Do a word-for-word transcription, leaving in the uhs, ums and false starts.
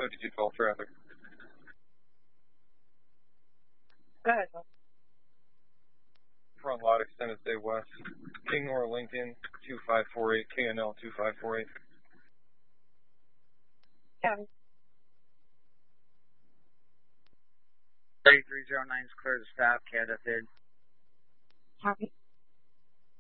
What did you call traffic? Go ahead. Front lot, extended stay west. King or Lincoln, two five four eight, K N L two five four eight. Copy. thirty-three oh nine is clear to stop, Canada third. Copy.